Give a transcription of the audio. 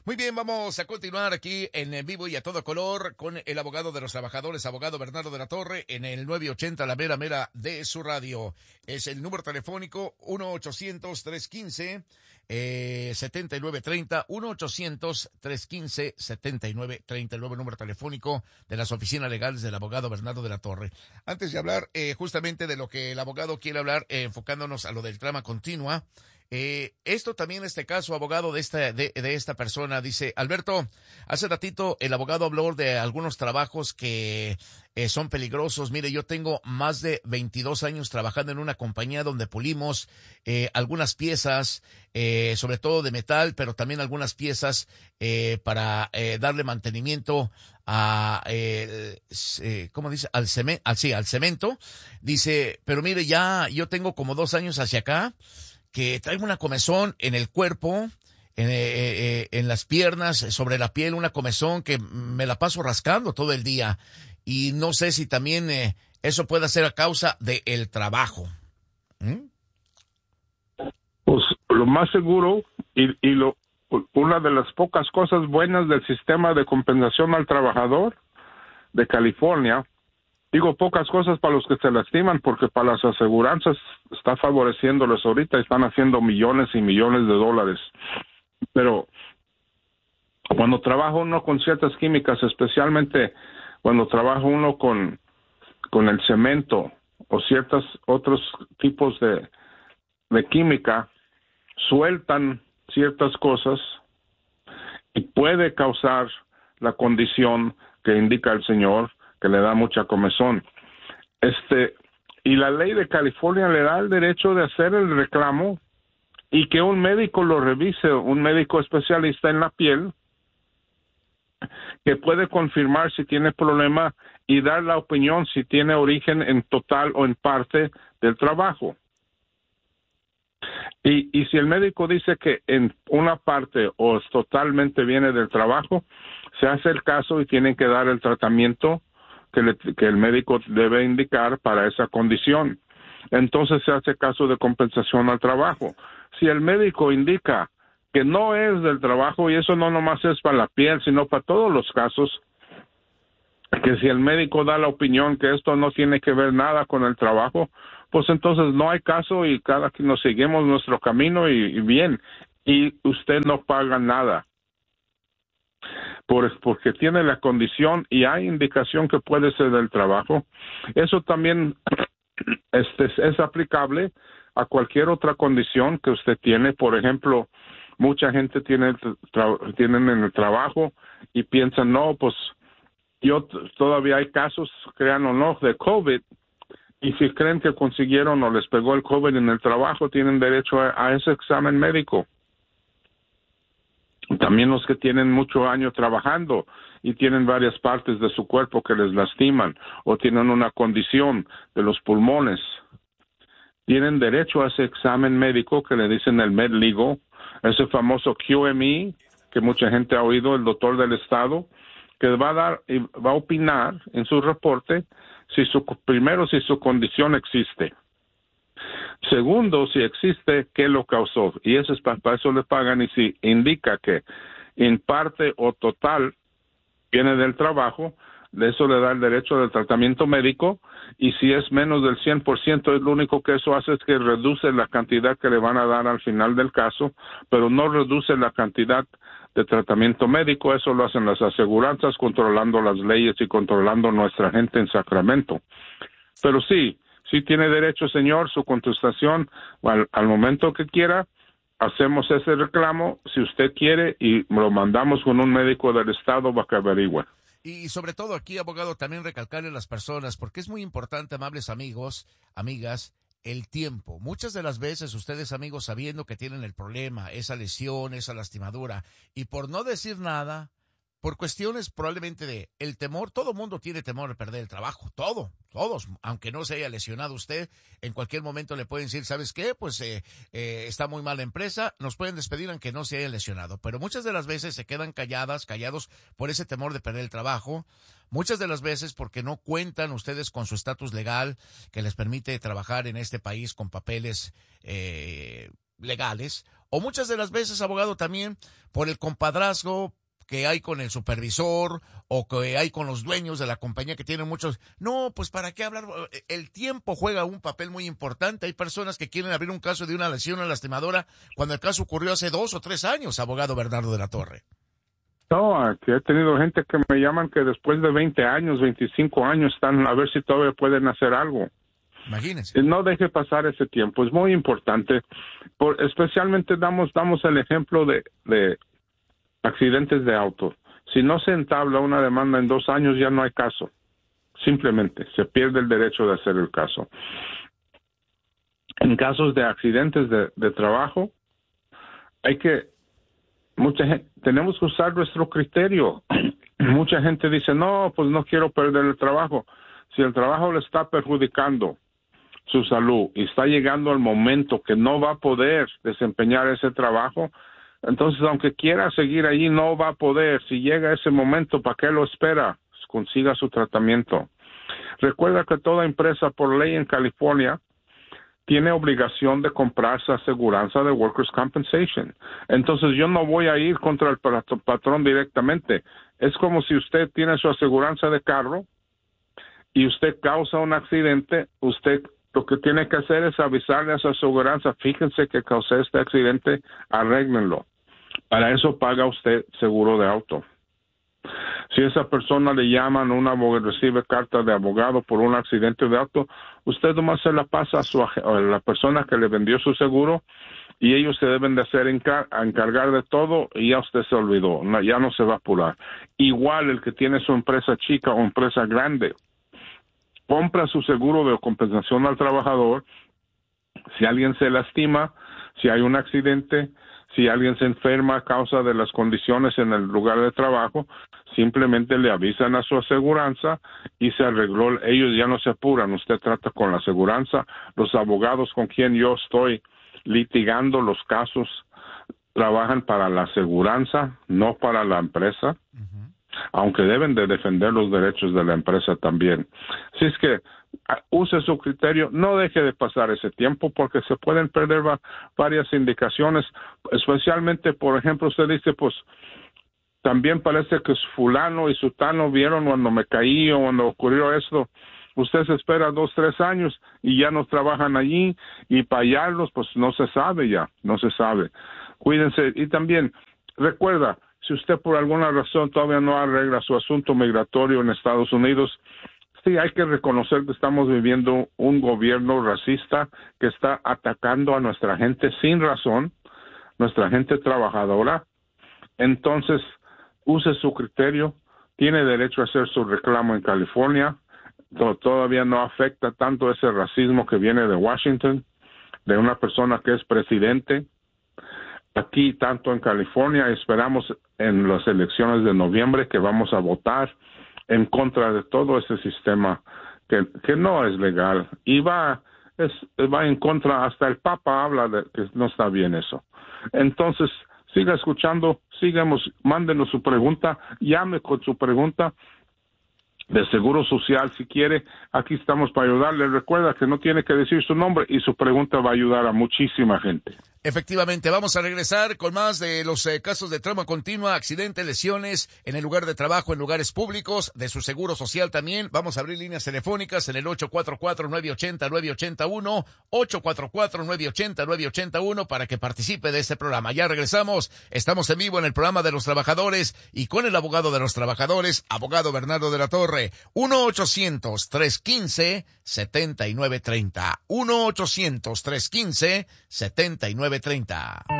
Muy bien, vamos a continuar aquí en vivo y a todo color con el abogado de los trabajadores, abogado Bernardo de la Torre, en el 980, la mera mera de su radio. Es el número telefónico 1-800-315-7930, 1-800-315-7930, el nuevo número telefónico de las oficinas legales del abogado Bernardo de la Torre. Antes de hablar justamente de lo que el abogado quiere hablar, enfocándonos a lo del trama continua, esto también, este caso, abogado, de esta persona, dice, Alberto, hace ratito el abogado habló de algunos trabajos que son peligrosos. Mire, yo tengo más de 22 años trabajando en una compañía donde pulimos algunas piezas, sobre todo de metal, pero también algunas piezas para darle mantenimiento a, ¿cómo dice? Al cemento. Dice, pero mire, ya yo tengo como 2 años hacia acá, que traigo una comezón en el cuerpo, en las piernas, sobre la piel, una comezón que me la paso rascando todo el día. Y no sé si también eso puede ser a causa del trabajo. Pues lo más seguro una de las pocas cosas buenas del sistema de compensación al trabajador de California, digo pocas cosas para los que se lastiman, porque para las aseguranzas está favoreciéndoles ahorita, están haciendo millones y millones de dólares. Pero cuando trabaja uno con ciertas químicas, especialmente cuando trabaja uno con el cemento o ciertos otros tipos de química, sueltan ciertas cosas y puede causar la condición que indica el señor, que le da mucha comezón. Y la ley de California le da el derecho de hacer el reclamo y que un médico lo revise, un médico especialista en la piel, que puede confirmar si tiene problema y dar la opinión si tiene origen en total o en parte del trabajo. Y si el médico dice que en una parte o totalmente viene del trabajo, se hace el caso y tienen que dar el tratamiento que el médico debe indicar para esa condición. Entonces se hace caso de compensación al trabajo. Si el médico indica que no es del trabajo, y eso no nomás es para la piel, sino para todos los casos, que si el médico da la opinión que esto no tiene que ver nada con el trabajo, pues entonces no hay caso y cada que nos seguimos nuestro camino y bien, y usted no paga nada. Porque tiene la condición y hay indicación que puede ser del trabajo. Eso también es aplicable a cualquier otra condición que usted tiene. Por ejemplo, mucha gente tienen en el trabajo y piensan, no, pues todavía hay casos, crean o no, de COVID, y si creen que consiguieron o les pegó el COVID en el trabajo, tienen derecho a ese examen médico. También los que tienen mucho año trabajando y tienen varias partes de su cuerpo que les lastiman o tienen una condición de los pulmones, tienen derecho a ese examen médico que le dicen el MedLegal, ese famoso QME que mucha gente ha oído, el doctor del estado, que va a opinar en su reporte primero si su condición existe. Segundo, si existe, ¿qué lo causó? Y eso es para eso le pagan, y si indica que en parte o total viene del trabajo, de eso le da el derecho del tratamiento médico, y si es menos del 100%, es lo único que eso hace es que reduce la cantidad que le van a dar al final del caso, pero no reduce la cantidad de tratamiento médico. Eso lo hacen las aseguranzas, controlando las leyes y controlando nuestra gente en Sacramento. Pero sí tiene derecho, señor, su contestación al momento que quiera. Hacemos ese reclamo, si usted quiere, y lo mandamos con un médico del estado para que averigüe. Y sobre todo aquí, abogado, también recalcarle a las personas, porque es muy importante, amables amigos, amigas, el tiempo. Muchas de las veces ustedes, amigos, sabiendo que tienen el problema, esa lesión, esa lastimadura, y por no decir nada, por cuestiones probablemente de el temor, todo mundo tiene temor de perder el trabajo, todos, aunque no se haya lesionado usted, en cualquier momento le pueden decir, ¿sabes qué? Pues está muy mal la empresa, nos pueden despedir aunque no se haya lesionado, pero muchas de las veces se quedan callados por ese temor de perder el trabajo, muchas de las veces porque no cuentan ustedes con su estatus legal que les permite trabajar en este país con papeles legales, o muchas de las veces, abogado, también por el compadrazgo que hay con el supervisor o que hay con los dueños de la compañía que tienen muchos. No, pues ¿para qué hablar? El tiempo juega un papel muy importante. Hay personas que quieren abrir un caso de una lesión lastimadora cuando el caso ocurrió hace 2 o 3 años, abogado Bernardo de la Torre. No, aquí he tenido gente que me llaman que después de 20 años, 25 años están a ver si todavía pueden hacer algo. Imagínense. No deje pasar ese tiempo, es muy importante. Especialmente damos el ejemplo de accidentes de auto. Si no se entabla una demanda en 2 años, ya no hay caso. Simplemente se pierde el derecho de hacer el caso. En casos de accidentes de trabajo, tenemos que usar nuestro criterio. Mucha gente dice, no, pues no quiero perder el trabajo. Si el trabajo le está perjudicando su salud y está llegando el momento que no va a poder desempeñar ese trabajo, entonces, aunque quiera seguir allí, no va a poder. Si llega ese momento, ¿para qué lo espera? Consiga su tratamiento. Recuerda que toda empresa, por ley en California, tiene obligación de comprarse aseguranza de Workers' Compensation. Entonces, yo no voy a ir contra el patrón directamente. Es como si usted tiene su aseguranza de carro y usted causa un accidente, usted lo que tiene que hacer es avisarle a su aseguranza, fíjense que causé este accidente, arréglenlo. Para eso paga usted seguro de auto. Si esa persona le llaman, recibe carta de abogado por un accidente de auto, usted nomás se la pasa a la persona que le vendió su seguro y ellos se deben de hacer encargar de todo y ya usted se olvidó, ya no se va a apurar. Igual el que tiene su empresa chica o empresa grande, compra su seguro de compensación al trabajador. Si alguien se lastima, si hay un accidente, si alguien se enferma a causa de las condiciones en el lugar de trabajo, simplemente le avisan a su aseguranza y se arregló. Ellos ya no se apuran, usted trata con la aseguranza. Los abogados con quien yo estoy litigando los casos trabajan para la aseguranza, no para la empresa. Aunque deben de defender los derechos de la empresa también. Si es que use su criterio, no deje de pasar ese tiempo porque se pueden perder varias indicaciones, especialmente, por ejemplo, usted dice, pues, también parece que fulano y sutano vieron cuando me caí o cuando ocurrió esto. Usted se espera 2, 3 años y ya no trabajan allí y para hallarlos, pues no se sabe ya, no se sabe. Cuídense y también recuerda, si usted por alguna razón todavía no arregla su asunto migratorio en Estados Unidos, sí hay que reconocer que estamos viviendo un gobierno racista que está atacando a nuestra gente sin razón, nuestra gente trabajadora. Entonces, use su criterio, tiene derecho a hacer su reclamo en California. Todavía no afecta tanto ese racismo que viene de Washington, de una persona que es presidente. Aquí, tanto en California, esperamos en las elecciones de noviembre que vamos a votar en contra de todo ese sistema que no es legal y va en contra, hasta el Papa habla de que no está bien eso. Entonces, siga escuchando, mándenos su pregunta, llame con su pregunta de Seguro Social si quiere, aquí estamos para ayudarle. Recuerda que no tiene que decir su nombre y su pregunta va a ayudar a muchísima gente. Efectivamente, vamos a regresar con más de los casos de trauma continua, accidentes, lesiones en el lugar de trabajo, en lugares públicos, de su Seguro Social también. Vamos a abrir líneas telefónicas en el 844-980-981, 844-980-981 para que participe de este programa. Ya regresamos, estamos en vivo en el programa de los trabajadores y con el abogado de los trabajadores, abogado Bernardo de la Torre, 1-800-315-7930, 1-800-315-7930.